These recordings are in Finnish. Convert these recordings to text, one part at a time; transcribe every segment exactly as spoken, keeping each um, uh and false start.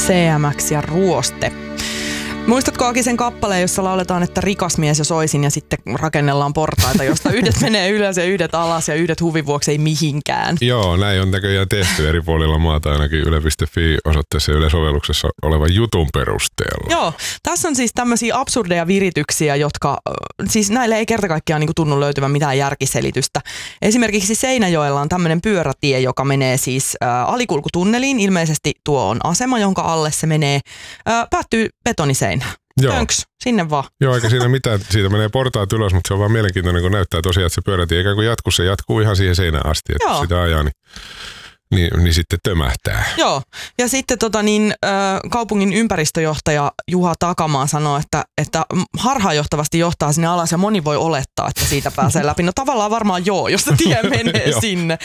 C M X ja Ruoste. Muistatko Aki sen kappaleen, jossa lauletaan, että rikas mies ja soisin ja sitten rakennellaan portaita, josta yhdet menee ylös ja yhdet alas ja yhdet huvin vuoksi ei mihinkään? Joo, näin on näköjään tehty eri puolilla maata, ainakin yle piste fi osoitteessa ja Yle-sovelluksessa olevan jutun perusteella. Joo, tässä on siis tämmöisiä absurdeja virityksiä, jotka, siis näille ei kerta kaikkiaan niin kuin tunnu löytyvän mitään järkiselitystä. Esimerkiksi Seinäjoella on tämmöinen pyörätie, joka menee siis ä, alikulkutunneliin. Ilmeisesti tuo on asema, jonka alle se menee, ä, päättyy betoniseinään. Tönks, sinne vaan. Joo, eikä siinä mitään. Siitä menee portaat ylös, mutta se on vaan mielenkiintoinen, kun näyttää tosiaan, että se pyörätie ikään kuin jatkuu. Se jatkuu ihan siihen seinään asti, että Joo. sitä ajaa, niin, niin, niin sitten tömähtää. Joo, ja sitten tota, niin, äh, kaupungin ympäristöjohtaja Juha Takamaa sanoo, että, että harhaanjohtavasti johtaa sinne alas ja moni voi olettaa, että siitä pääsee läpi. No tavallaan varmaan joo, jos se tie menee sinne.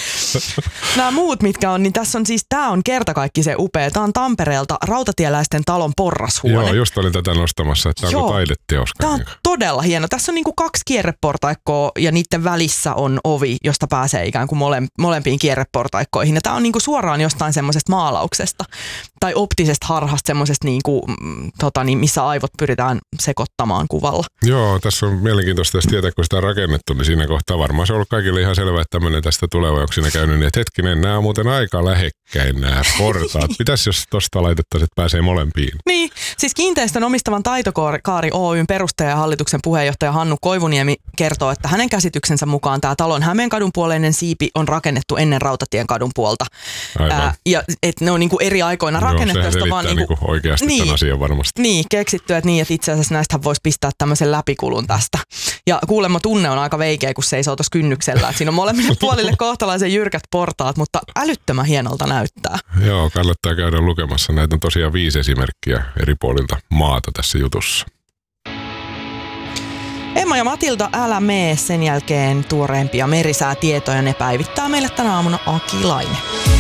Nämä muut, mitkä on, niin tässä on siis, tämä on kertakaikkisen upea. Tämä on Tampereelta Rautatieläisten talon porrashuone. Joo, just olin tätä nostamassa, että tämä on taideteos. Tämä on todella hieno. Tässä on niin kuin kaksi kierreportaikkoa ja niiden välissä on ovi, josta pääsee ikään kuin mole, molempiin kierreportaikkoihin. Ja tämä on niin kuin suoraan jostain semmoisesta maalauksesta tai optisesta harhasta semmoisesta, niin kuin, tota, niin, missä aivot pyritään sekoittamaan kuvalla. Joo, tässä on mielenkiintoista, jos tietää, kun sitä on rakennettu, niin siinä kohtaa varmaan se on ollut kaikille ihan selvä, että tämmöinen tästä tulee, vai onko siinä käynyt niin, että hetkinen, nämä on muuten aika lähekkäin nämä portaat. Pitäisi, jos tuosta laitettaisiin, että pääsee molempiin. Niin, siis kiinteistön omistavan Taitokaari Oyn perustaja ja hallituksen puheenjohtaja Hannu Koivuniemi kertoo, että hänen käsityksensä mukaan tämä talon Hämeenkadun puoleinen siipi on rakennettu ennen Rautatien kadun puolta. Ää, ja että ne on niinku eri aikoina rakennettu. Joo, sehän vaan niinku, niinku oikeasti niin, tämän asian varmasti. Niin, keksitty, että niin, että itse asiassa näistähän voisi pistää tämmöisen läpikulun tästä. Ja kuulemma tunne on aika veikeä, kun se ei tuossa kynnyksellä. Että siinä on molemmille puolille kohtalaisen jyrkät portaat, mutta älyttömän hienolta näyttää. Joo, kannattaa käydä lukemassa. Näitä on tosiaan viisi esimerkkiä eri puolilta maata tässä jutussa. Emma ja Matilda, älä mee, sen jälkeen tuoreempia merisäätietoja, ne päivittää meille tänä aamuna Aki Laine.